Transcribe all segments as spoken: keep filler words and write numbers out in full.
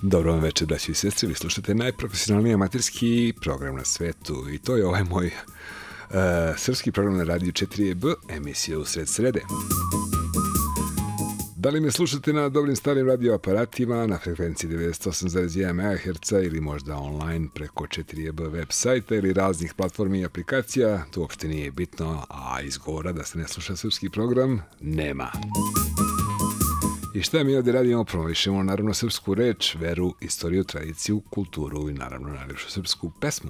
Dobro vam večer, braći i sestre, vi slušate najprofesionalniji amaterski program na svetu i to je ovaj moj uh, srpski program na radiju četiri E B, emisija u sred srede. Da li me slušate na dobrim starim radioaparatima, na frekvenciji devedeset osam zarez jedan megaherca ili možda online preko četiri E B web sajta ili raznih platformi i aplikacija, to uopšte nije bitno, a izgovora da se ne sluša srpski program nema. I šta mi ovdje radimo? Promovišemo naravno srpsku reč, veru, istoriju, tradiciju, kulturu i naravno najljepšu srpsku pesmu.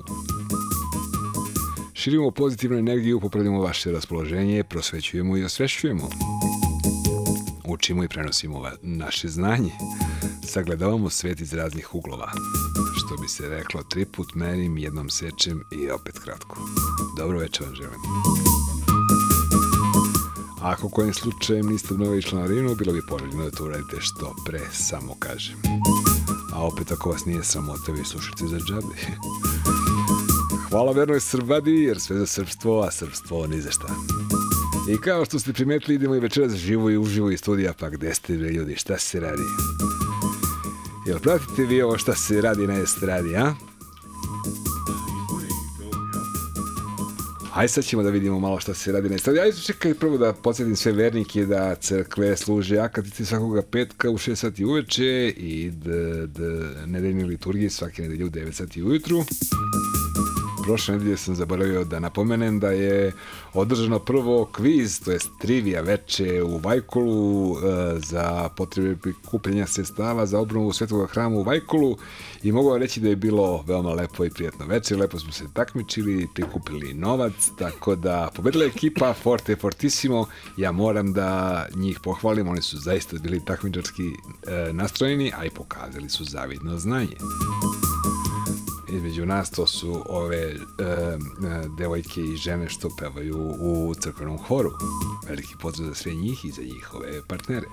Širimo pozitivnu energiju, popravljamo vaše raspoloženje, prosvećujemo i osvešćujemo. Učimo i prenosimo naše znanje. Sagledavamo svet iz raznih uglova. Što bi se reklo, tri put merim, jednom sečem i opet kratko. Dobro večer vam želim. Ako kojim slučajem niste obnovili članarinu, bilo bi poželjno da to uradite što pre, samo kažem. A opet ako vas nije sramota, vi slušate za džabe. Hvala vernoj Srbadi, jer sve za srpstvo, a srpstvo ni za šta. I kao što ste primetili, idemo i večeras živo i uživo iz studija, pa gde ste ljudi, šta se radi? Jel pratite vi ovo šta se radi na estradi, a? Ajde sad ćemo da vidimo malo šta se radi na estradi. Ajde čekaj prvo da podsjetim sve vernike da crkve služe akatici svakoga petka u šest sati uveče i da, da nedeljne liturgije svake nedelje u devet sati ujutru. Prošle nedelje sam zaboravio da napomenem da je održano prvo kviz, to je trivija veče u Vajkolu e, za potrebe prikupljanja sredstava za obnovu Svetog hrama u Vajkolu i mogu vam reći da je bilo veoma lepo i prijatno veče, lepo smo se takmičili, prikupili novac, tako da pobedila ekipa Forte Fortissimo, ja moram da njih pohvalim, oni su zaista bili takmičarski e, nastrojeni, a i pokazali su zavidno znanje. Između nas to su ove e, devojke i žene što pevaju u crkvenom horu. Veliki pozdrav za sve njih i za njihove partnere.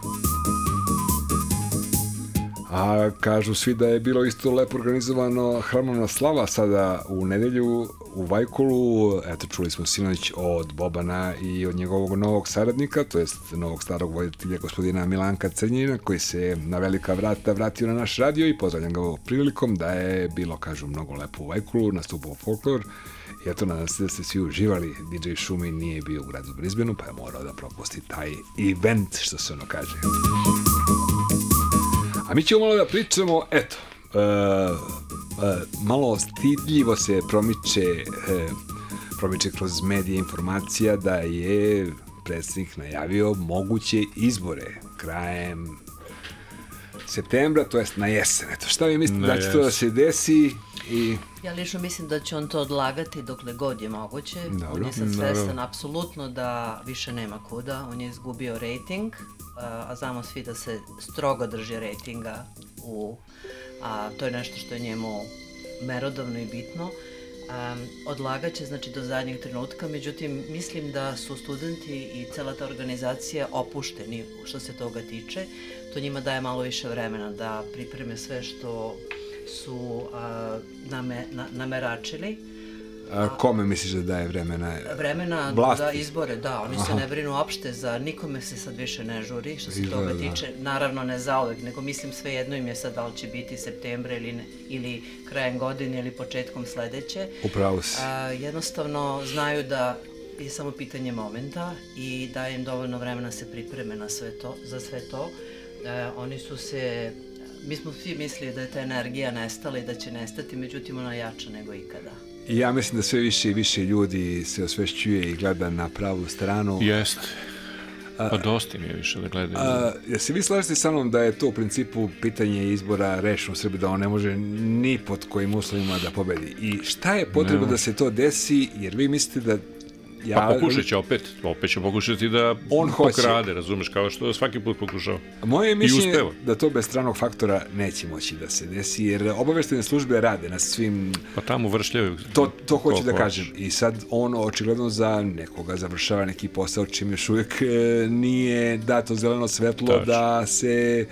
A kažu svi da je bilo isto lepo organizovano hramovna slava sada u nedelju u Vajkolu. Eto, čuli smo sinoć od Bobana i od njegovog novog saradnika, to jest novog starog voditelja gospodina Milanka Crnjina, koji se na velika vrata vratio na naš radio i pozdravljam ga ovom prilikom da je bilo, kažu, mnogo lepo u Vajkolu, nastupao folklor. I eto, nadam se da ste svi uživali. D J Šumi nije bio u gradu Brisbaneu, pa je morao da propusti taj event, što se ono kaže. A mi ćemo malo da pričamo, eto, uh, uh, malo stidljivo se promiče, uh, promiče kroz medije informacija da je predsjednik najavio moguće izbore krajem septembra, to jest na jesen. Eto, šta vi mislite da će to da se desi? I... Ja lično mislim da će on to odlagati dokle god je moguće. Dobro, on je sad svestan apsolutno da više nema kuda. On je izgubio rejting, a znamo svi da se strogo drži rejtinga. U, a to je nešto što je njemu merodavno i bitno. Um, odlagaće, znači, do zadnjeg trenutka, međutim, mislim da su studenti i cela ta organizacija opušteni što se toga tiče. To njima daje malo više vremena da pripreme sve što su uh, name, na, nameračili. A kome misliš da daje vremena? Vremena Vlasti. Za izbore, da. Oni Aha. se ne brinu uopšte za nikome se sad više ne žuri, što se Izgleda, toga tiče. Da. Naravno ne zauvek, nego mislim sve jedno im je sad da li će biti septembra ili, ne, ili krajem godine ili početkom sledeće. Upravo si. A, jednostavno znaju da je samo pitanje momenta i da im dovoljno vremena se pripreme na sve to, za sve to. E, oni su se... Mi smo svi mislili da je ta energija nestala i da će nestati, međutim ona je jača nego ikada. I ja mislim da sve više i više ljudi se osvešćuje i gleda na pravu stranu. Jeste. Pa dosta mi je više da gledaju. A, jer se vi slažete sa mnom da je to u principu pitanje izbora rešeno u Srbiji, da on ne može ni pod kojim uslovima da pobedi. I šta je potrebno da se to desi, jer vi mislite da... Ja, pa pokušat će opet, opet će pokušati da on pokrade, hoće. Razumeš, kao što svaki put pokušao. Moje mišljenje je da to bez stranog faktora neće moći da se desi, jer obaveštene službe rade na svim... Pa tamo vršljaju. To, to hoću da kažem. I sad on očigledno za nekoga završava neki posao, čim još uvijek e, nije dato zeleno svetlo Tačno. Da se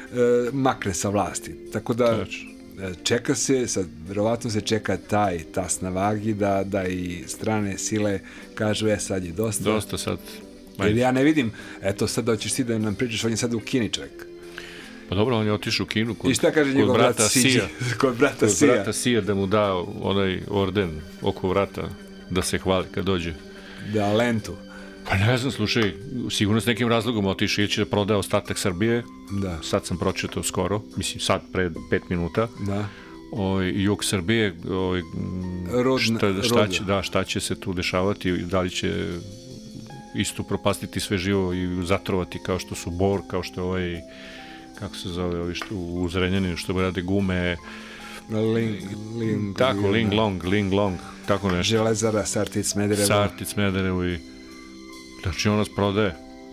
e, makne sa vlasti. Tako da... Tačno. Čeka se, sad, verovatno se čeka taj tas na vagi da, da i strane sile kažu, e, sad je dosta. Dosta sad. Jer ja ne vidim, eto, sad hoćeš ti da nam pričaš, on je sad u Kini čovjek. Pa dobro, on je otišao u Kinu kod, I šta kaže kod njegov brat brata Sija? Sija. Kod brata Kod Sija. brata Sija da mu da onaj orden oko vrata da se hvali kad dođe. Da, lentu. Pa ne znam, slušaj, sigurno s nekim razlogom otišao ili će da prodaje ostatak Srbije. Da. Sad sam pročitao skoro, mislim sad pre pet minuta. Da. Oj, jug Srbije, oj, Rodna, šta, šta, roda. će, da, šta će se tu dešavati, da li će isto propastiti sve živo i zatrovati kao što su Bor, kao što je ovaj, kako se zove, ovi što u Zrenjaninu što rade gume, Ling, ling, tako, Ling Long, Ling Long, tako nešto. Železara, Sartic, Smederevo. Sartic, Smederevo i... Znači on nas prodaje.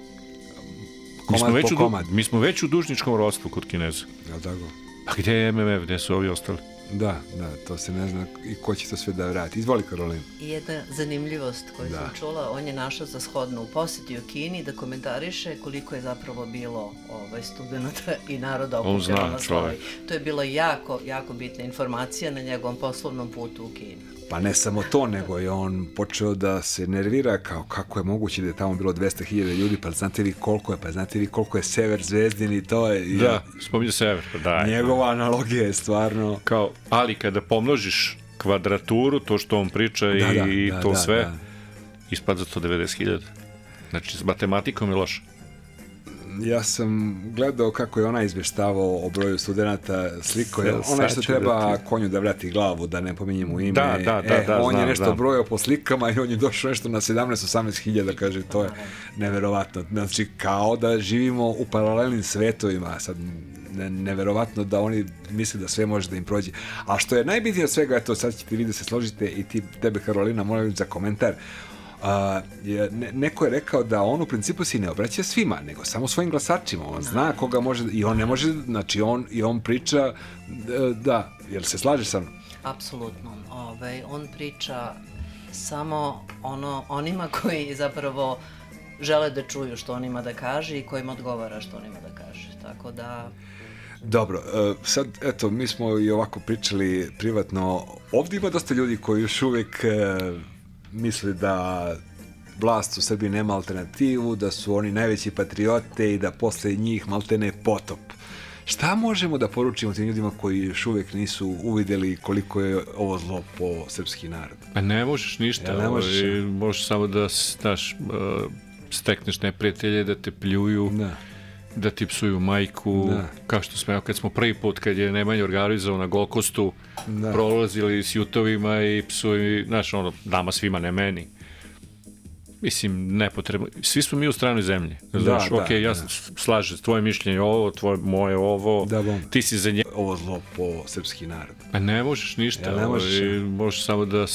Mi smo, Komad već po u, komad. mi smo već u dužničkom ropstvu kod Kineza. Jel' tako? A gde je M M F, gde su ovi ostali? Da, da, to se ne zna i ko će to sve da vrati. Izvoli, Karolina. I jedna zanimljivost koju Da. sam čula, on je našao za shodno u poseti u Kini da komentariše koliko je zapravo bilo ovaj, studenta i naroda On zna, okupirano čovjek. To je bila jako, jako bitna informacija na njegovom poslovnom putu u Kini. Pa ne samo to, nego je on počeo da se nervira kao kako je moguće da je tamo bilo dvesta hiljada ljudi, pa znate vi koliko je, pa znate vi koliko je Sever Zvezdin i to je... i Da, spominje Sever, pa daj. Njegova analogija je stvarno... Kao, ali kada pomnožiš kvadraturu, to što on priča Da, da, i da, to da, sve, da. ispada sto devedeset hiljada. Znači, s matematikom je loše. Ja sam gledao kako je ona izveštavao o broju studenta, sliko je, Evo, ona sad što ću treba da ti- konju da vrati glavu, da ne pominjemo ime. Da, da, da, e, da, on je znam, nešto znam. brojao po slikama i on je došao nešto na sedamnaest osamnaest hiljada, kaže, to je neverovatno. Znači, kao da živimo u paralelnim svetovima, sad ne, neverovatno da oni misle da sve može da im prođe. A što je najbitnije od svega, eto, sad ćete vi da se složite i ti, tebe, Karolina, molim za komentar. Uh, je, ne, neko je rekao da on u principu se ne obraća svima, nego samo svojim glasačima. On zna koga može i on ne može, znači on i on priča uh, da, jel se slaže sa mnom? Apsolutno. Ovaj, on priča samo ono, onima koji zapravo žele da čuju što on ima da kaže i kojima odgovara što on ima da kaže. Tako da... Dobro, uh, sad, eto, mi smo i ovako pričali privatno. Ovdje ima dosta ljudi koji još uvijek uh, misle da vlast u Srbiji nema alternativu, da su oni najveći patriote i da posle njih maltene potop. Šta možemo da poručimo tim ljudima koji još uvijek nisu uvidjeli koliko je ovo zlo po srpski narod? Pa ne možeš ništa, Ja, ne možeš, ovaj, ja. možeš samo da znaš, uh, stekneš neprijatelje, da te pljuju, Da. da ti psuju majku, Da. kao što smo, evo, kad smo prvi put, kad je Nemanja organizovao na Golkostu, Da. prolazili s jutovima i psuju, znaš, ono, nama svima, ne meni. Mislim, nepotrebno. Svi smo mi u stranoj zemlji. Znaš, da, ok, ja da. s- slažem, tvoje mišljenje je ovo, tvoje, moje ovo, Da, bom. ti si za nje. Ovo zlo po srpski narod. Pa ne možeš ništa, Ja, ne možeš, ovaj, ja. možeš samo da